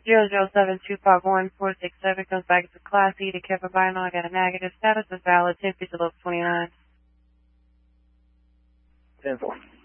007251467 comes back to Class E to Kevin Bynum. I got a negative. Status is valid. 10 feet to level 29. 10-4.